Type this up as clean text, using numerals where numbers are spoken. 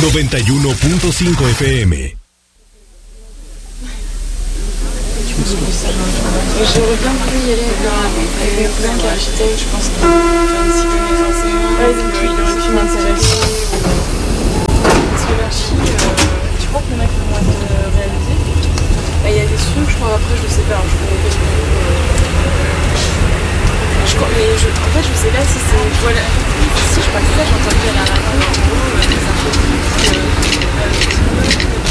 91.5 FM. J'aurais bien voulu y aller avec mes cousins qui est architecte, je pense qu'il s'y connaît forcément. Ouais, donc il aurait pu m'intéresser. Parce que l'archi, tu crois qu'il y en a qui vont être réalisés? Il y a des trucs, je crois, après je sais pas, je connais pas mais en fait je sais pas si c'est... Voilà, si je crois que ça, j'ai entendu à la radio, en gros, des infos